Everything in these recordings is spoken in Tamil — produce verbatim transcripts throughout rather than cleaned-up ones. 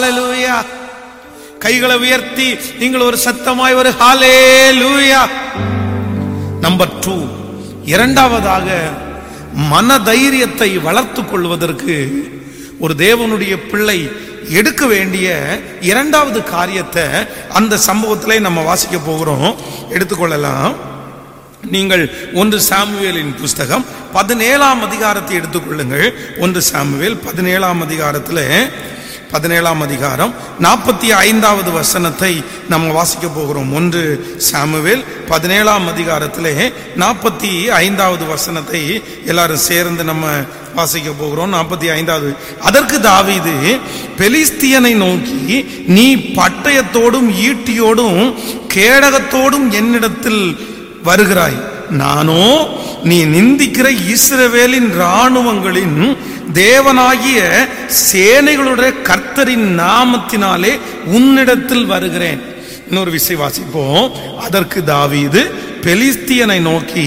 ஹalleluya. கைகளை உயர்த்தி நீங்கள் ஒரு சத்தமாய் ஒரு ஹalleluya. நம்பர் டூ, இரண்டாவதாக மன தைரியத்தை வளர்த்து கொள்வதற்கு ஒரு தேவனுடைய பிள்ளை எடுக்க வேண்டிய இரண்டாவது காரியத்தை அந்த சம்பவத்திலே நம்ம வாசிக்க போகிறோம். எடுத்துக்கொள்ளலாம். நீங்கள் ஒன்று சாமுவேலின் புஸ்தகம் பதினேழாம் அதிகாரத்தை எடுத்துக்கொள்ளுங்கள். ஒன்று சாமுவேல் பதினேழாம் அதிகாரத்தில் பதினேழாம் அதிகாரம் நாற்பத்தி ஐந்தாவது வசனத்தை நம்ம வாசிக்க போகிறோம். ஒன்று சாமுவேல் பதினேழாம் அதிகாரத்திலே நாற்பத்தி ஐந்தாவது வசனத்தை எல்லாரும் சேர்ந்து நம்ம வாசிக்க போகிறோம். நாற்பத்தி ஐந்தாவது. அதற்கு தாவீது பெலிஸ்தியனை நோக்கி, நீ பட்டயத்தோடும் ஈட்டியோடும் கேடகத்தோடும் என்னிடத்தில் வருகிறாய், நானோ நீ நிந்திக்கிற இஸ்ரவேலின் இராணுவங்களின் தேவனாகிய சேனைகளுடைய கர்த்தரின் நாமத்தினாலே உன்னிடத்தில் வருகிறேன். இன்னொரு விஷயம் வாசிப்போம். அதற்கு தாவீது பெலிஸ்தியனை நோக்கி,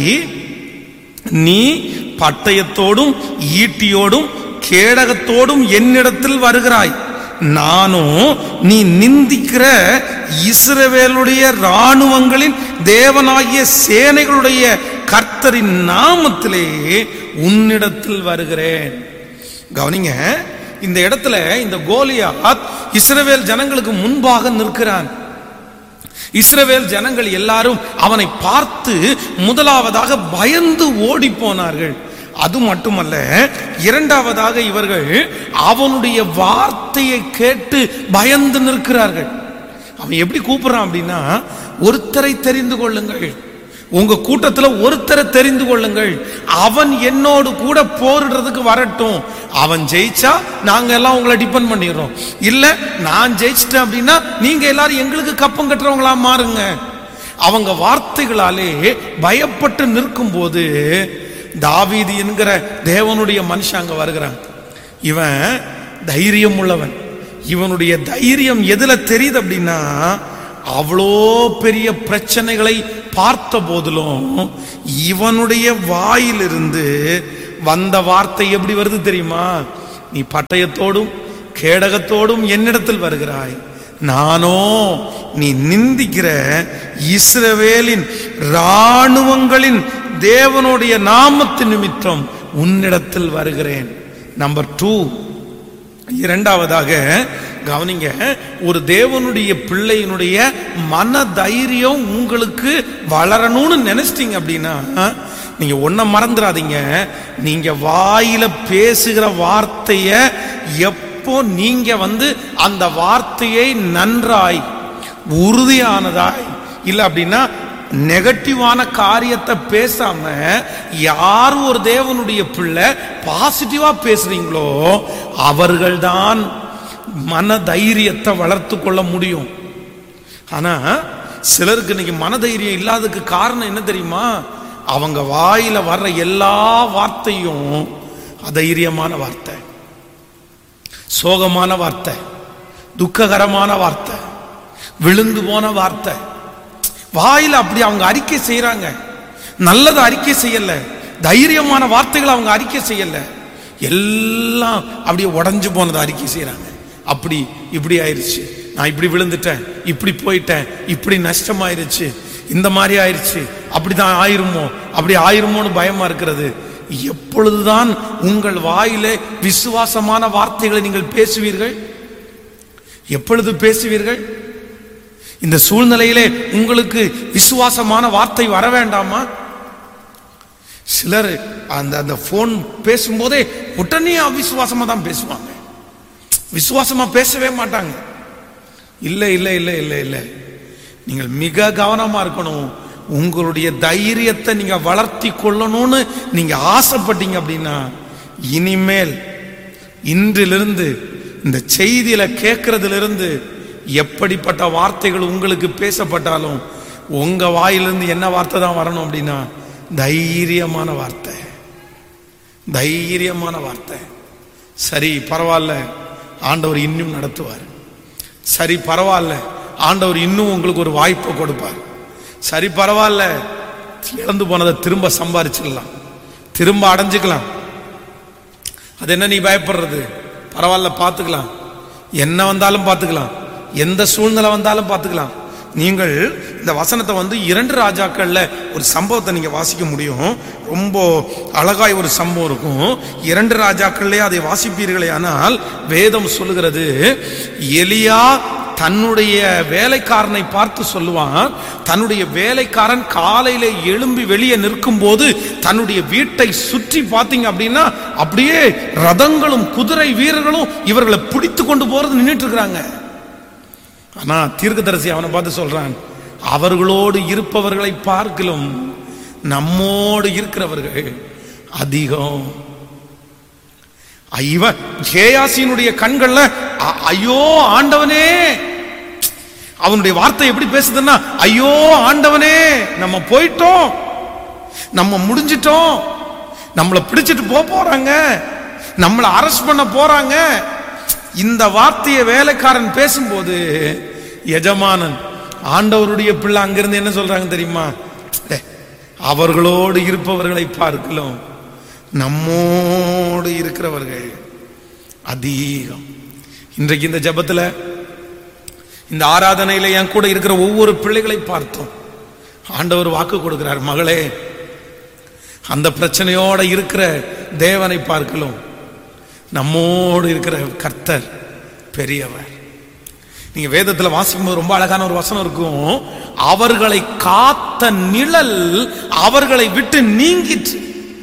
நீ பட்டயத்தோடும் ஈட்டியோடும் கேடகத்தோடும் என்னிடத்தில் வருகிறாய், நானோ நீ நிந்திக்கிற இஸ்ரவேலுடைய இராணுவங்களின் தேவனாகிய சேனைகளுடைய கர்த்தரின் நாமத்திலே உன்னிடத்தில் வருகிறேன். கவனிங்க, இந்த இடத்துல இந்த கோலியாத் இஸ்ரவேல் ஜனங்களுக்கு முன்பாக நிற்கிறான். இஸ்ரவேல் ஜனங்கள் எல்லாரும் அவனை பார்த்து முதலாவதாக பயந்து ஓடி போனார்கள். அது மட்டுமல்ல, இரண்டாவதாக இவர்கள் அவனுடைய வார்த்தையை கேட்டு பயந்து நிற்கிறார்கள். அவன் எப்படி கூப்பிடுறான் அப்படின்னா, ஒருத்தரை தெரிந்து கொள்ளுங்கள், உங்க கூட்டத்துல ஒருத்தரை தெரிந்து கொள்ளுங்கள், அவன் என்னோடு கூட போரிடுறதுக்கு வரட்டும், அவன் ஜெயிச்சா நாங்க எல்லாம் உங்களை டிபெண்ட் பண்ணிடுறோம், இல்ல நான் ஜெயிச்சிட்டேன் அப்படின்னா நீங்க எல்லாரும் எங்களுக்கு கப்பம் கட்டுறவங்களா மாறுங்க. அவங்க வார்த்தைகளாலே பயப்பட்டு நிற்கும் போது தாவீது என்கிற தேவனுடைய மனுஷன் அங்க வருகிறான். இவன் தைரியம் உள்ளவன். இவனுடைய தைரியம் எதுல தெரியுது அப்படின்னா, அவ்வளோ பெரிய பிரச்சனைகளை பார்த்த போதிலும் இவனுடைய வாயிலிருந்து வந்த வார்த்தை எப்படி வருது தெரியுமா? நீ பட்டயத்தோடும் கேடகத்தோடும் என்னிடத்தில் வருகிறாய், நானோ நீ நிந்திக்கிற இஸ்ரவேலின் இராணுவங்களின் தேவனுடைய நாமத்து நிமித்தம் உன்னிடத்தில் வருகிறேன். நம்பர் டூ, இரண்டாவதாக கவனிங்க, ஒரு தேவனுடைய பிள்ளையினுடைய மன தைரியம் உங்களுக்கு வளரணும்னு நினைச்சிட்டீங்க அப்படின்னா நீங்க ஒன்ன மறந்துடாதீங்க. நீங்க வாயில பேசுகிற வார்த்தைய எப்போ நீங்க வந்து அந்த வார்த்தையை நன்றாய் உறுதியானதாய் இல்ல அப்படின்னா நெகட்டிவான காரியத்தை பேசாம யார் ஒரு தேவனுடைய பிள்ளை பாசிட்டிவா பேசுறீங்களோ அவர்கள்தான் மன தைரியத்தை வளர்த்து கொள்ள முடியும். ஆனா சிலருக்கு இன்னைக்கு மன தைரியம் இல்லாததுக்கு காரணம் என்ன தெரியுமா? அவங்க வாயில வர்ற எல்லா வார்த்தையும் அதைரியமான வார்த்தை, சோகமான வார்த்தை, துக்ககரமான வார்த்தை, விழுந்து போன வார்த்தை. வாயில அப்படி அவங்க அறிக்கை செய்யறாங்க. நல்லது அறிக்கை செய்யல, தைரியமான வார்த்தைகளை அவங்க அறிக்கை செய்யல, எல்லாம் அப்படியே உடஞ்சு போனதை அறிக்கை செய்யறாங்க. அப்படி இப்படி ஆயிருச்சு, நான் இப்படி விழுந்துட்டேன், இப்படி போயிட்டேன், இப்படி நஷ்டமாயிருச்சு, இந்த மாதிரி ஆயிருச்சு, அப்படிதான் ஆயிருமோ அப்படி ஆயிருமோன்னு பயமா இருக்கிறது. எப்பொழுதுதான் உங்கள் வாயிலே விசுவாசமான வார்த்தைகளை நீங்கள் பேசுவீர்கள்? எப்பொழுது பேசுவீர்கள்? இந்த சூழ்நிலையிலே உங்களுக்கு விசுவாசமான வார்த்தை வர வேண்டாமா? சிலர் அந்த அந்த போன் பேசும்போதே உடனே அவிசுவாசமா தான் பேசுவாங்க, விசுவாசமா பேசவே மாட்டாங்க. இல்ல இல்ல இல்ல இல்ல இல்ல நீங்கள் மிக கவனமா இருக்கணும். உங்களுடைய தைரியத்தை நீங்க வளர்த்தி கொள்ளணும்னு நீங்க ஆசைப்பட்டீங்க அப்படின்னா இனிமேல் இன்றிலிருந்து இந்த செய்தியில கேட்கறதுல இருந்து எப்படிப்பட்ட வார்த்தைகள் உங்களுக்கு பேசப்பட்டாலும் உங்க வாயிலிருந்து என்ன வார்த்தை தான் வரணும் அப்படின்னா தைரியமான வார்த்தை, தைரியமான வார்த்தை. சரி பரவாயில்ல, ஆண்டவர் இன்னும் நடத்துவார். சரி பரவாயில்ல, ஆண்டவர் இன்னும் உங்களுக்கு ஒரு வாய்ப்பை கொடுப்பார். சரி பரவாயில்ல, இழந்து போனதை திரும்ப சம்பாதிச்சுக்கலாம், திரும்ப அடைஞ்சுக்கலாம். அது என்ன நீ பயப்படுறது? பரவாயில்ல பார்த்துக்கலாம். என்ன வந்தாலும் பார்த்துக்கலாம், எந்த சூழ்நிலை வந்தாலும் பார்த்துக்கலாம். நீங்கள் இந்த வசனத்தை வந்து இரண்டு ராஜாக்கள்ல ஒரு சம்பவத்தை நீங்க வாசிக்க முடியும். ரொம்ப அழகாய் ஒரு சம்பவம் இருக்கும். இரண்டு ராஜாக்கள்லே அதை வாசிப்பீர்களே ஆனால் வேதம் சொல்லுகிறது, எலியா தன்னுடைய வேலைக்காரனை பார்த்து சொல்லுவான், தன்னுடைய வேலைக்காரன் காலையில எழும்பி வெளியே நிற்கும் போது தன்னுடைய வீட்டை சுற்றி பார்த்தீங்க அப்படின்னா அப்படியே ரதங்களும் குதிரை வீரர்களும் இவர்களை பிடித்து கொண்டு போறது நின்றுட்டு இருக்கிறாங்க. ஆனா தீர்க்கதரிசி அவனை பார்த்து சொல்றான், அவர்களோடு இருப்பவர்களை பார்க்கலும் நம்மோடு இருக்கிறவர்கள் அதிகம். இவன் கேயாசியினுடைய கண்கள்ல ஐயோ ஆண்டவனே, அவனுடைய வார்த்தை எப்படி பேசுதுன்னா, ஐயோ ஆண்டவனே நம்ம போயிட்டோம், நம்ம முடிஞ்சிட்டோம், நம்மளை பிடிச்சிட்டு போக போறாங்க, நம்மளை அரெஸ்ட் பண்ண போறாங்க. இந்த வார்த்தையை வேலைக்காரன் பேசும்போது எஜமானன் ஆண்டவருடைய பிள்ளை அங்கிருந்து என்ன சொல்றாங்க தெரியுமா, அவர்களோடு இருப்பவர்களை பார்க்கலாம் நம்மோடு இருக்கிறவர்கள் அதிகம். இன்றைக்கு இந்த ஜெபத்துல இந்த ஆராதனையில என் கூட இருக்கிற ஒவ்வொரு பிள்ளைகளை பார்த்தோம். ஆண்டவர் வாக்கு கொடுக்கிறார், மகளே அந்த பிரச்சனையோட இருக்கிற தேவனை பார்க்கலாம் நம்மோடு இருக்கிற கர்த்தர் பெரியவர். நீங்க வேதத்துல வாசிக்கும் போது ரொம்ப அழகான ஒரு வசனம் இருக்கும், அவர்களை காத்த நிழல் அவர்களை விட்டு நீங்கிற்று.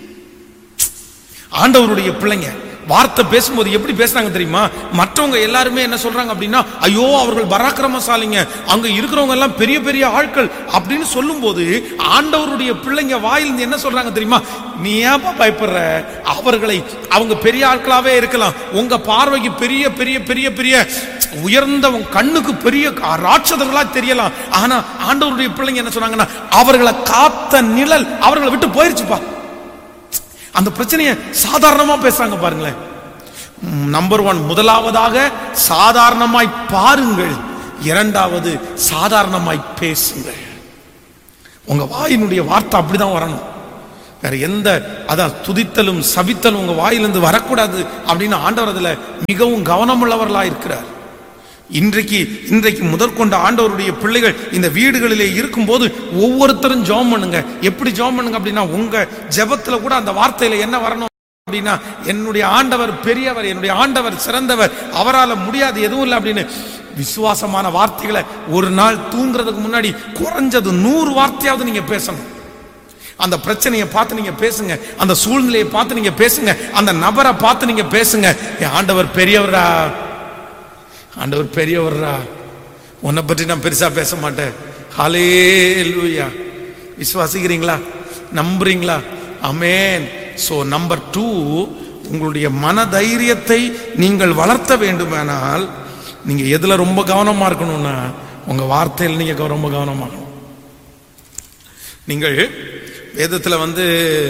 ஆண்டவருடைய பிள்ளைங்க வார்த்தை பேசும்போது எப்படி பேசுறாங்க தெரியுமா, மற்றவங்க எல்லாருமே என்ன சொல்றாங்க அப்படின்னா, ஐயோ அவர்கள் பராக்கிரமசாலிங்க, அங்க இருக்கிறவங்க எல்லாம் பெரிய பெரிய ஆட்கள் அப்படின்னு சொல்லும் போது ஆண்டவருடைய பிள்ளைங்க வாயிலிருந்து என்ன சொல்றாங்க தெரியுமா, நீ ஏன்பா பயப்படுற, அவர்களை அவங்க பெரிய ஆட்களாவே இருக்கலாம், உங்க பார்வைக்கு பெரிய பெரிய பெரிய பெரிய உயர்ந்த கண்ணுக்கு பெரிய ராட்சதர்களா தெரியலாம், ஆனா ஆண்டவருடைய பிள்ளைங்க என்ன சொன்னாங்கன்னா, அவர்களை காத்த நிழல் அவர்களை விட்டு போயிருச்சுப்பா. அந்த பிரச்சனையை சாதாரணமா பேசுறாங்க பாருங்களேன். நம்பர் ஒன், முதலாவதாக சாதாரணமாய் பாருங்கள், இரண்டாவது சாதாரணமாய் பேசுங்கள். உங்க வாயினுடைய வார்த்தை அப்படிதான் வரணும், வேற எந்த அதான் துதித்தலும் சபித்தலும் உங்க வாயிலிருந்து வரக்கூடாது அப்படின்னு ஆண்டவர் அதுல மிகவும் கவனமுள்ளவர்களா இருக்கிறார். இன்றைக்கு இன்றைக்கு முதற்கொண்ட ஆண்டவருடைய பிள்ளைகள் இந்த வீடுகளிலே இருக்கும் போது ஒவ்வொருத்தரும் ஜெபம் பண்ணுங்க. எப்படி ஜெபம் பண்ணுங்க அப்படின்னா, உங்க ஜெபத்துல கூட அந்த வார்த்தையில என்ன வரணும் அப்படின்னா, என்னுடைய ஆண்டவர் பெரியவர், என்னுடைய ஆண்டவர் சிறந்தவர், அவரால் முடியாது எதுவும் இல்லை அப்படின்னு விசுவாசமான வார்த்தைகளை ஒரு நாள் தூங்குறதுக்கு முன்னாடி குறைஞ்சது நூறு வார்த்தையாவது நீங்க பேசணும். அந்த பிரச்சனையை பார்த்து நீங்க பேசுங்க, அந்த சூழ்நிலையை பார்த்து நீங்க பேசுங்க, அந்த நபரை பார்த்து நீங்க பேசுங்க, என் ஆண்டவர் பெரியவரா, ஆண்டவர் பெரியவர்ரா, உன்னை பற்றி நான் பெருசா பேச மாட்டேன். ஹல்லேலூயா. விசுவாசிக்கிறீங்களா, நம்புறீங்களா? ஆமென். சோ நம்பர் டூ, உங்களுடைய மன தைரியத்தை நீங்கள் வளர்த்த வேண்டுமானால் நீங்க எதுல ரொம்ப கவனமா இருக்கணும்னா, உங்க வார்த்தையில் நீங்க ரொம்ப கவனமா இருக்கணும். நீங்கள் வேதத்துல வந்து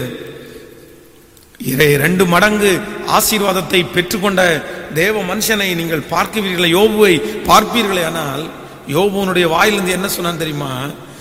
ரெண்டு மடங்கு ஆசீர்வாதத்தை பெற்றுக்கொண்ட தேவ மனுஷனை நீங்கள் பார்க்கிறீர்களே, யோபுவை பார்ப்பீர்களே, ஆனால் யோபுனுடைய வாயிலிருந்து என்ன சொன்னான் தெரியுமா,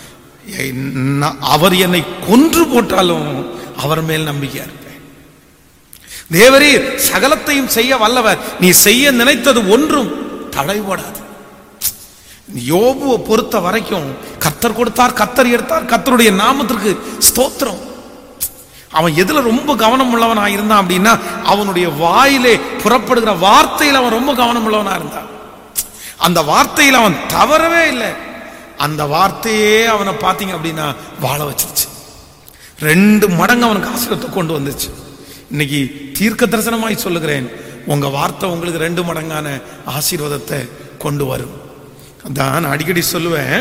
அவர் என்னை கொன்று போட்டாலும் அவர் மேல் நம்பிக்கையா இருப்பேன். தேவரே சகலத்தையும் செய்ய வல்லவர், நீ செய்ய நினைத்தது ஒன்றும் தடைபடாது. யோபுவை பொறுத்த வரைக்கும் கர்த்தர் கொடுத்தார், கர்த்தர் எடுத்தார், கர்த்தருடைய நாமத்திற்கு ஸ்தோத்திரம். அவன் எதுல ரொம்ப கவனம் உள்ளவனா இருந்தான் அப்படின்னா, அவனுடைய வாயிலே புறப்படுகிற வார்த்தையில் அவன் ரொம்ப கவனம் உள்ளவனா இருந்தான். அந்த வார்த்தையில் அவன் தவறவே இல்லை. அந்த வார்த்தையே அவனை பார்த்தீங்க அப்படின்னா வாழ வச்சிருச்சு. ரெண்டு மடங்கு அவனுக்கு ஆசீர்வாதத்தை கொண்டு வந்துச்சு. இன்னைக்கு தீர்க்க தரிசனமாய் சொல்லுகிறேன், உங்க வார்த்தை உங்களுக்கு ரெண்டு மடங்கான ஆசீர்வாதத்தை கொண்டு வரும். அதான் அடிக்கடி சொல்லுவேன்,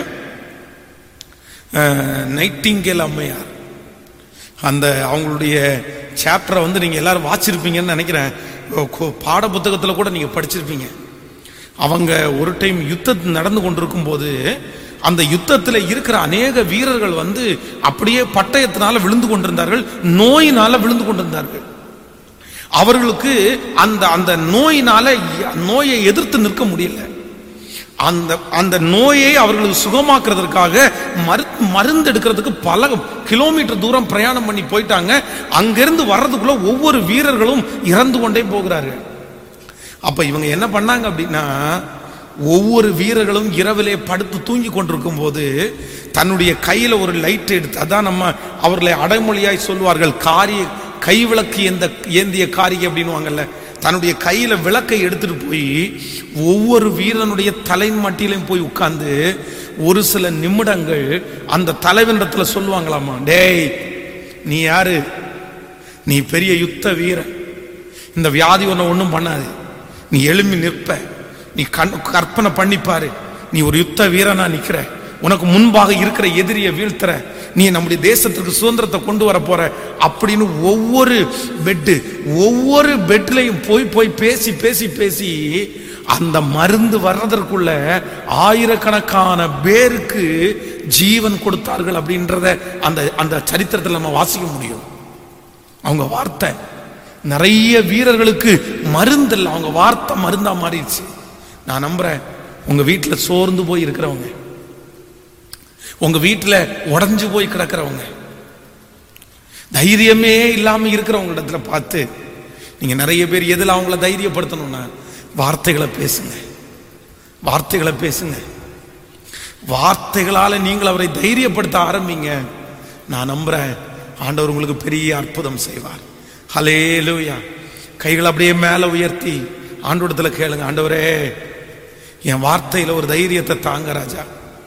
நைட்டிங்கேல் அம்மையார் அந்த அவங்களுடைய சாப்டரை வந்து நீங்க எல்லாரும் வாசிச்சிருப்பீங்கன்னு நினைக்கிறேன், பாட புத்தகத்துல கூட நீங்க படிச்சிருப்பீங்க. அவங்க ஒரு டைம் யுத்தம் நடந்து கொண்டிருக்கும் போது அந்த யுத்தத்தில் இருக்கிற அநேக வீரர்கள் வந்து அப்படியே பட்டயத்தினால விழுந்து கொண்டிருந்தார்கள், நோயினால விழுந்து கொண்டிருந்தார்கள். அவர்களுக்கு அந்த அந்த நோயினால நோயை எதிர்த்து நிற்க முடியல. அந்த அந்த நோயை அவர்களுக்கு சுகமாக்குறதுக்காக மரு மருந்து எடுக்கிறதுக்கு பல கிலோமீட்டர் தூரம் பிரயாணம் பண்ணி போயிட்டாங்க. அங்கிருந்து வர்றதுக்குள்ள ஒவ்வொரு வீரர்களும் இறந்து கொண்டே போகிறார்கள். அப்ப இவங்க என்ன பண்ணாங்க அப்படின்னா, ஒவ்வொரு வீரர்களும் இரவிலே படுத்து தூங்கி கொண்டிருக்கும் போது தன்னுடைய கையில ஒரு லைட் எடுத்து, அதான் நம்ம அவர்களை அடைமொழியாய் சொல்வார்கள், காரிய கைவிளக்கு எந்த ஏந்திய காரிகை அப்படின்னுவாங்கல்ல, தன்னுடைய கையில விளக்கை எடுத்துட்டு போய் ஒவ்வொரு வீரனுடைய தலை மட்டியிலையும் போய் உட்கார்ந்து ஒரு சில நிமிடங்கள் அந்த தலைவனிடத்துல சொல்லுவாங்களாமா, டேய் நீ யாரு? நீ பெரிய யுத்த வீரன், இந்த வியாதி ஒன்ன ஒன்றும் பண்ணாது, நீ எழும்பி நிற்ப, நீ கண் கற்பனை பண்ணிப்பாரு, நீ ஒரு யுத்த வீரனா நிக்கிற, உனக்கு முன்பாக இருக்கிற எதிரியை வீழ்த்துற, நீ நம்முடைய தேசத்துக்கு சுதந்திரத்தை கொண்டு வர போற அப்படின்னு ஒவ்வொரு பெட்டு ஒவ்வொரு பெட்லையும் போய் போய் பேசி பேசி பேசி அந்த மருந்து வர்றதற்குள்ள ஆயிரக்கணக்கான பேருக்கு ஜீவன் கொடுத்தார்கள் அப்படின்றத அந்த அந்த சரித்திரத்தில் நம்ம வாசிக்க முடியும். அவங்க வார்த்தை நிறைய வீரர்களுக்கு மருந்து இல்லை, அவங்க வார்த்தை மருந்தா மாறிடுச்சு. நான் நம்புறேன், உங்க வீட்டில் சோர்ந்து போய் இருக்கிறவங்க, உங்க வீட்டில் உடஞ்சு போய் கிடக்கிறவங்க, தைரியமே இல்லாம இருக்கிறவங்க இடத்துல பார்த்து நீங்க நிறைய பேர் எதில் அவங்கள தைரியப்படுத்தணும்னா வார்த்தைகளை பேசுங்க, வார்த்தைகளை பேசுங்க. வார்த்தைகளால நீங்கள் அவரை தைரியப்படுத்த ஆரம்பிங்க. நான் நம்புறேன் ஆண்டவர் உங்களுக்கு பெரிய அற்புதம் செய்வார். ஹல்லேலூயா. கைகளை அப்படியே மேல உயர்த்தி ஆண்டவரிடத்துல கேளுங்க, ஆண்டவரே என் வார்த்தையில ஒரு தைரியத்தை தாங்க ராஜா.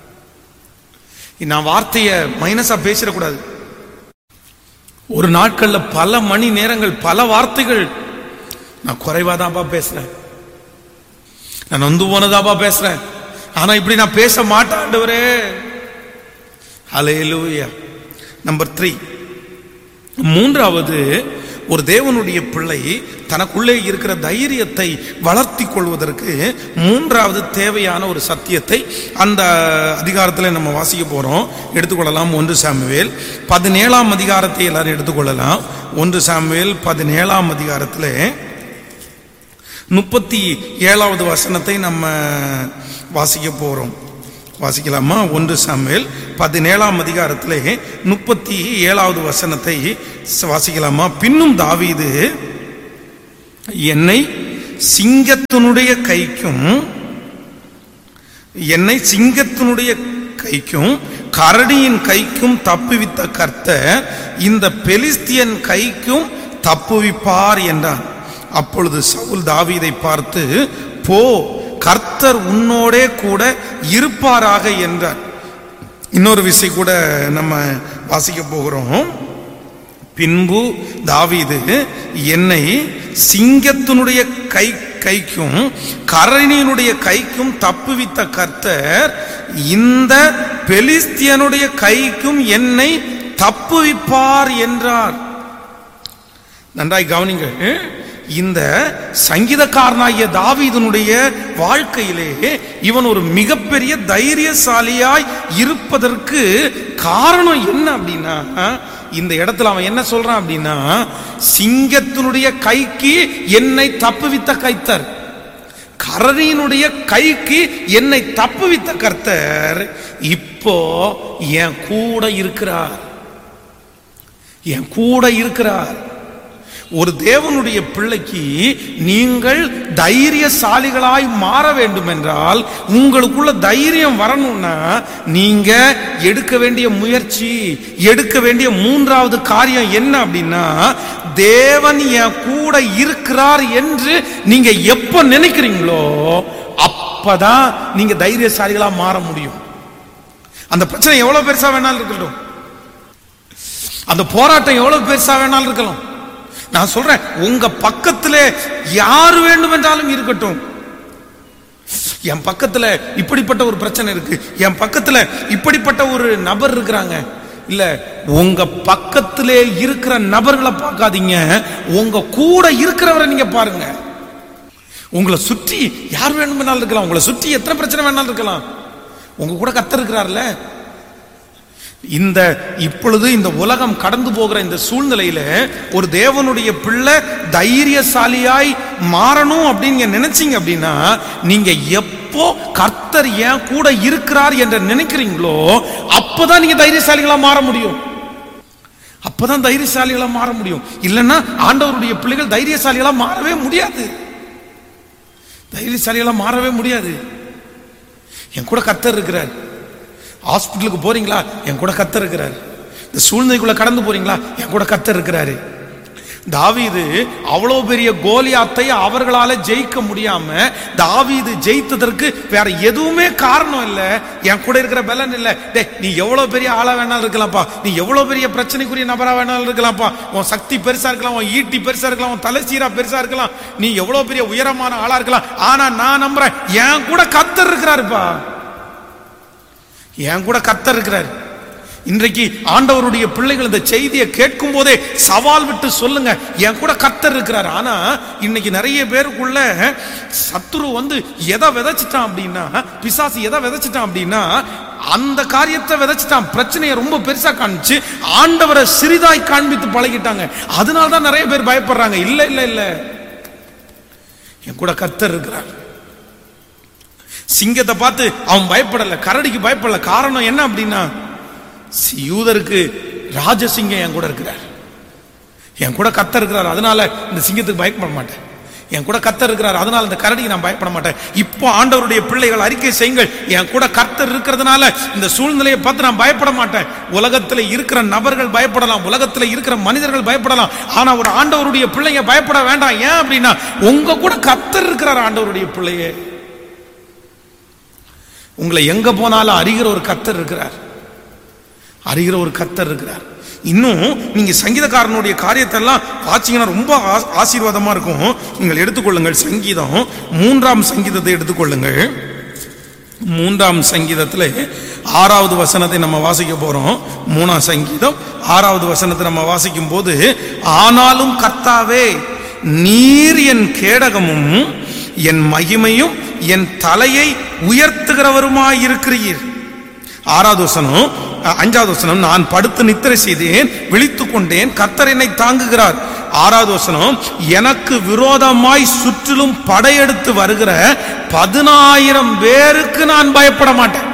நான் வார்த்தையை மைனஸா பேசிடக்கூடாது. ஒரு நாட்கள்ல பல மணி நேரங்கள் பல வார்த்தைகள் நான் குறைவாதான்ப்பா பேசுறேன், நான் நொந்து போனதாப்பா பேசுறேன், ஆனா இப்படி நான் பேச மாட்டேன் ஆண்டவரே. ஹல்லேலூயா. நம்பர் த்ரீ, மூன்றாவது, ஒரு தேவனுடைய பிள்ளை தனக்குள்ளே இருக்கிற தைரியத்தை வளர்த்தி கொள்வதற்கு மூன்றாவது தேவையான ஒரு சத்தியத்தை அந்த அதிகாரத்தில் நம்ம வாசிக்க போறோம். எடுத்துக்கொள்ளலாம். ஒன்று சாமுவேல் பதினேழாம் அதிகாரத்தை எல்லாரும் எடுத்துக்கொள்ளலாம். ஒன்று சாமுவேல் பதினேழாம் அதிகாரத்தில் முப்பத்தி ஏழாவது வசனத்தை நம்ம வாசிக்க போறோம். வாசிக்கலாமா? ஒன்று சாமுவேல் பதினேழாம் அதிகாரத்திலே முப்பத்தி ஏழாவது வசனத்தை வாசிக்கலாமா? பின்னும் தாவீது என்னை சிங்கத்தினுடைய கைக்கும் என்னை சிங்கத்தினுடைய கைக்கும் கரடியின் கைக்கும் தப்புவித்த கர்த்தர் இந்த பெலிஸ்தியன் கைக்கும் தப்புவிப்பார் என்றான். அப்பொழுது சவுல் தாவீதை பார்த்து, போ, கர்த்தர் உன்னோடே கூட இருப்பாராக என்றார். இன்னொரு விஷயம் கூட நம்ம வாசிக்க போகிறோம். பின்பு தாவீது என்னை சிங்கத்தினுடைய கை கைக்கும் கரணியினுடைய கைக்கும் தப்புவித்த கர்த்தர் இந்த பெலிஸ்தியனுடைய கைக்கும் என்னை தப்புவிப்பார் என்றார். நன்றாய் கவனிங்கள். இந்த சங்கீதக்காரனாகிய தாவீதுனுடைய வாழ்க்கையிலே இவன் ஒரு மிகப்பெரிய தைரியசாலியாய் இருப்பதற்கு காரணம் என்ன அப்படின்னா, இந்த இடத்துல அவன் என்ன சொல்றான் அப்படின்னா, சிங்கத்தினுடைய கைக்கு என்னை தப்புவித்த கர்த்தர், கரணியினுடைய கைக்கு என்னை தப்புவித்த கர்த்தர் இப்போ என் கூட இருக்கிறார், என் கூட இருக்கிறார். ஒரு தேவனுடைய பிள்ளைக்கு நீங்கள் தைரியசாலிகளாய் மாற வேண்டும் என்றால், உங்களுக்குள்ள தைரியம் வரணும்னா நீங்க எடுக்க வேண்டிய முயற்சி, எடுக்க வேண்டிய மூன்றாவது காரியம் என்ன அப்படின்னா, தேவன் என் கூட இருக்கிறார் என்று நீங்க எப்ப நினைக்கிறீங்களோ அப்பதான் நீங்க தைரியசாலிகளா மாற முடியும். அந்த பிரச்சனை எவ்வளவு பெருசா வேணாலும் இருக்கட்டும், அந்த போராட்டம் எவ்வளவு பெருசா வேணாலும் இருக்கலாம். நான் சொல்றேன், உங்க பக்கத்துல யாரு வேண்டும் என்றாலும் இருக்கட்டும், என் பக்கத்துல இப்படிப்பட்ட ஒரு பிரச்சனை இருக்கு, என் பக்கத்துல இப்படிப்பட்ட ஒரு நபர் இருக்கிறாங்க, இல்ல உங்க பக்கத்திலே இருக்கிற நபர்களை பார்க்காதீங்க, உங்க கூட இருக்கிறவரை நீங்க பாருங்க. உங்களை சுற்றி யார் வேணும்னாலும் இருக்கலாம், உங்களை சுற்றி எத்தனை பிரச்சனை வேணாலும் இருக்கலாம், உங்க கூட கர்த்தர் இருக்கிறார்ல. இந்த இப்பொழுது இந்த உலகம் கடந்து போகிற இந்த சூழ்நிலையில ஒரு தேவனுடைய பிள்ளை தைரியசாலியாய் மாறணும் அப்படின்னு நினைச்சீங்க அப்படின்னா, நீங்க எப்போ கர்த்தர் ஏன் கூட இருக்கிறார் என்று நினைக்கிறீங்களோ அப்பதான் நீங்க தைரியசாலிகளா மாற முடியும். அப்பதான் தைரியசாலிகளா மாற முடியும். இல்லைன்னா ஆண்டவருடைய பிள்ளைகள் தைரியசாலிகளா மாறவே முடியாது. தைரியசாலியெல்லாம் மாறவே முடியாது. என் கூட கர்த்தர் இருக்கிறார். ஹாஸ்பிட்டலுக்கு போறீங்களா, என் கூட கர்த்தர் இருக்கிறார். இந்த சூழ்நிலைக்குள்ள கடந்து போறீங்களா, என் கூட கர்த்தர் இருக்கிறாரு. தாவீது அவ்வளவு பெரிய கோலியாத்தை அவர்களால ஜெயிக்க முடியாம, தாவீது ஜெயித்ததற்கு வேற எதுவுமே காரணம் இல்ல, என் கூட இருக்கிற பலன் இல்ல. டே, நீ எவ்வளவு பெரிய ஆளா வேணாலும் இருக்கலாம்ப்பா, நீ எவ்வளவு பெரிய பிரச்சனைக்குரிய நபரா வேணாலும் இருக்கலாம்ப்பா, உன் சக்தி பெருசா இருக்கலாம், உன் ஈட்டி பெருசா இருக்கலாம், உன் தலை சீரா பெருசா இருக்கலாம், நீ எவ்வளவு பெரிய உயரமான ஆளா இருக்கலாம், ஆனா நான் நம்புறேன் என் கூட கர்த்தர் இருக்கிறாருப்பா, என் கூட கர்த்தர் இருக்கிறார். இன்றைக்கு ஆண்டவருடைய பிள்ளைகள் இந்த செய்தியை கேட்கும் போதே சவால் விட்டு சொல்லுங்க, என் கூட கர்த்தர் இருக்கிறார். ஆனா இன்னைக்கு நிறைய பேருக்குள்ள சத்துரு வந்து எதை விதைச்சிட்டான் அப்படின்னா, பிசாசு எதை விதைச்சிட்டான் அப்படின்னா, அந்த காரியத்தை விதைச்சிட்டான், பிரச்சனையை ரொம்ப பெருசா காண்பிச்சு ஆண்டவரை சிறிதாய் காண்பித்து பழகிட்டாங்க. அதனாலதான் நிறைய பேர் பயப்படுறாங்க. இல்ல இல்ல இல்ல, என் கூட கர்த்தர் இருக்கிறார். சிங்கத்தை பார்த்து அவன் பயப்படல, கரடிக்கு பயப்படல. காரணம் என்ன அப்படின்னா, யூதருக்கு ராஜசிங்கம் என் கூட இருக்கிறார், என் கூட கர்த்தர் இருக்கிறார், அதனால இந்த சிங்கத்துக்கு பயப்பட மாட்டேன். என் கூட கர்த்தர் இருக்கிறார், அதனால இந்த கரடிக்கு நான் பயப்பட மாட்டேன். இப்போ ஆண்டவருடைய பிள்ளைகள் அறிக்கை செய்யுங்கள், என் கூட கர்த்தர் இருக்கிறதுனால இந்த சூழ்நிலையை பார்த்து நான் பயப்பட மாட்டேன். உலகத்தில் இருக்கிற நபர்கள் பயப்படலாம், உலகத்தில் இருக்கிற மனிதர்கள் பயப்படலாம், ஆனா ஒரு ஆண்டவருடைய பிள்ளைங்க பயப்பட வேண்டாம். ஏன் அப்படின்னா, உங்க கூட கர்த்தர் இருக்கிறார். ஆண்டவருடைய பிள்ளையே, உங்களை எங்க போனாலும் அறிகிற ஒரு கர்த்தர் இருக்கிறார், அறிகிற ஒரு கர்த்தர் இருக்கிறார். இன்னும் நீங்க சங்கீதக்காரனுடைய காரியத்தை எல்லாம் வாசிங்கன்னா ரொம்ப ஆசீர்வாதமா இருக்கும். நீங்கள் எடுத்துக்கொள்ளுங்கள், சங்கீதம் மூன்றாம் சங்கீதத்தை எடுத்துக்கொள்ளுங்கள். மூன்றாம் சங்கீதத்துல ஆறாவது வசனத்தை நம்ம வாசிக்க போறோம். மூணாம் சங்கீதம் ஆறாவது வசனத்தை நம்ம வாசிக்கும் போது, ஆனாலும் கர்த்தாவே நீர் என் கேடகமும் என் மகிமையும் என் தலையை உயர்த்துகிறவருமாயிருக்கிறீர். ஆறாவது வசனம், அஞ்சாவது வசனம், நான் படுத்து நித்திரை செய்தேன், விழித்துக் கொண்டேன், கர்த்தர் என்னை தாங்குகிறார். ஆறாவது வசனம், எனக்கு விரோதமாய் சுற்றிலும் படையெடுத்து வருகிற பதினாயிரம் பேருக்கு நான் பயப்பட மாட்டேன்.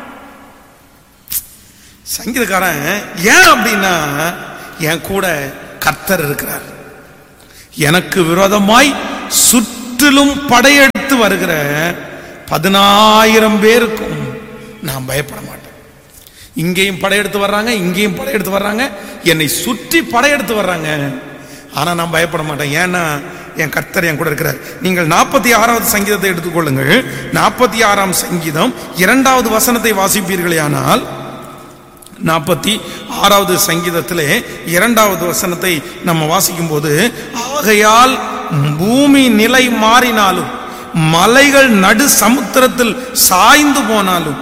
சங்கீதக்காரன் ஏன் அப்படின்னா, என் கூட கர்த்தர் இருக்கிறார். எனக்கு விரோதமாய் சுற்றிலும் படையெடுத்து வருகிற பதினாயிரம் பேருக்கும் நான் பயப்பட மாட்டேன். இங்கேயும் படையெடுத்து வர்றாங்க, இங்கேயும் படையெடுத்து வர்றாங்க, என்னை சுற்றி படையெடுத்து வர்றாங்க, ஆனா நான் பயப்பட மாட்டேன். ஏன்னா என் கர்த்தர் என் கூட இருக்கிறார். நீங்கள் நாற்பத்தி ஆறாவது சங்கீதத்தை எடுத்துக்கொள்ளுங்கள். நாற்பத்தி ஆறாம் சங்கீதம் இரண்டாவது வசனத்தை வாசிப்பீர்களே ஆனால், நாற்பத்தி ஆறாவது சங்கீதத்திலே இரண்டாவது வசனத்தை நம்ம வாசிக்கும் போது, ஆகையால் பூமி நிலை மாறினாலும் மலைகள் நடு சமுத்திரத்தில் சாய்ந்து போனாலும்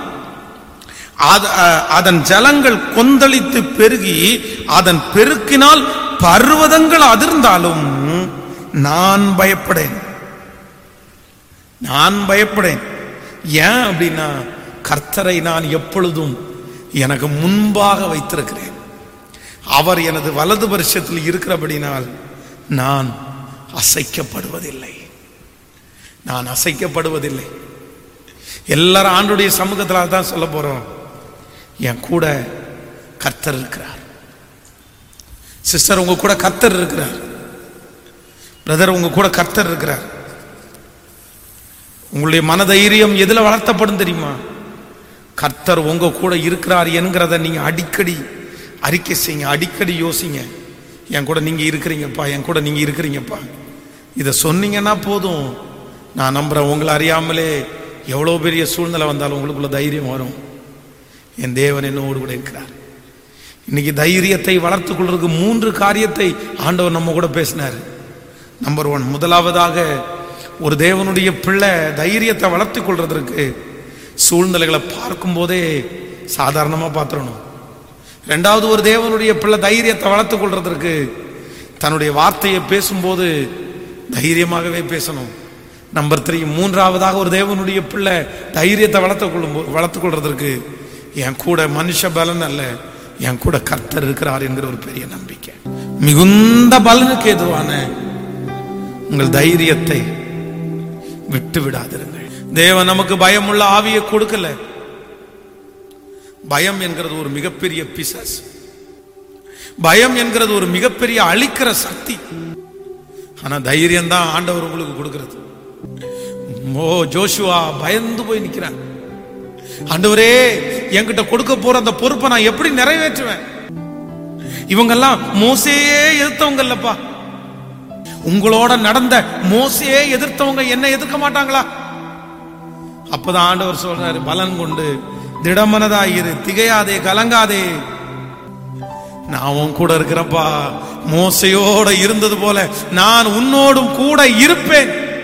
அதன் ஜலங்கள் கொந்தளித்து பெருகி அதன் பெருக்கினால் பர்வதங்கள் அதிர்ந்தாலும் நான் பயப்படேன், நான் பயப்படேன். ஏன் அப்படின்னா, கர்த்தரை நான் எப்பொழுதும் எனக்கு முன்பாக வைத்திருக்கிறேன். அவர் எனது வலது வருஷத்தில் இருக்கிறபடினால் நான் அசைக்கப்படுவதில்லை, நான் அசைக்கப்படுவதில்லை. எல்லாரும் ஆண்டுடைய சமூகத்தில் தான் சொல்ல போறோம், என் கூட கர்த்தர் இருக்கிறார். சிஸ்டர், உங்க கூட கர்த்தர் இருக்கிறார். பிரதர், உங்க கூட கர்த்தர் இருக்கிறார். உங்களுடைய மனதைரியம் எதுல வளர்த்தப்படும் தெரியுமா? கர்த்தர் உங்க கூட இருக்கிறார் என்கிறத நீங்க அடிக்கடி அறிக்கை செய்யுங்க, அடிக்கடி யோசிங்க. என் கூட நீங்க இருக்கிறீங்கப்பா, என் கூட நீங்க இருக்கிறீங்கப்பா. இதை சொன்னீங்கன்னா போதும், நான் நம்புறேன் உங்களை அறியாமலே எவ்வளவு பெரிய சூழ்நிலை வந்தாலும் உங்களுக்குள்ள தைரியம் வரும். என் தேவன் என்னோடு கூட இருக்கிறார். இன்னைக்கு தைரியத்தை வளர்த்துக் கொள்றதுக்கு மூன்று காரியத்தை ஆண்டவர் நம்ம கூட பேசினார். நம்பர் ஒன், முதலாவதாக ஒரு தேவனுடைய பிள்ளை தைரியத்தை வளர்த்துக் கொள்றதற்கு சூழ்நிலைகளை பார்க்கும் போதே சாதாரணமா பார்த்துடணும். ரெண்டாவது, ஒரு தேவனுடைய பிள்ளை தைரியத்தை வளர்த்துக் கொள்றதற்கு தன்னுடைய வார்த்தையை பேசும்போது தைரியமாகவே பேசணும். நம்பர் த்ரீ, மூன்றாவதாக ஒரு தேவனுடைய பிள்ளை தைரியத்தை வளர்த்து கொள்ளும் வளர்த்துக் கொள்றதற்கு என் கூட மனுஷ பலன் அல்ல, என் கூட கர்த்தர் இருக்கிறார் என்கிற ஒரு பெரிய நம்பிக்கை. மிகுந்த பலனுக்கு ஏதுவான உங்கள் தைரியத்தை விட்டு விடாதிருங்கள். தேவன் நமக்கு பயமுள்ள ஆவியை கொடுக்கல. பயம் என்கிறது ஒரு மிகப்பெரிய பிசாசு. பயம் என்கிறது ஒரு மிகப்பெரிய அழிக்கிற சக்தி. ஆனா தைரியம் தான் ஆண்டவர் உங்களுக்கு கொடுக்கிறது. ஓ ஜோஷுவா பயந்து போய் நிக்கிறான். ஆண்டவரே, என்கிட்ட கொடுக்க போற அந்த பொறுப்பை நான் எப்படி நிறைவேற்றுவேன்? இவங்கெல்லாம் மோசேயே எதிர்த்தவங்க இல்லப்பா. உங்களோட நடந்த மோசையே எதிர்த்தவங்க என்ன எதிர்க்க மாட்டாங்களா? அப்பதான் ஆண்டவர் சொல்றாரு, பலன் கொண்டு திடமனதாயிரு, திகையாதே, கலங்காதே, நான் உன் கூட இருக்கிறப்பா. மோசையோட இருந்தது போல நான் உன்னோடும் கூட இருப்பேன்.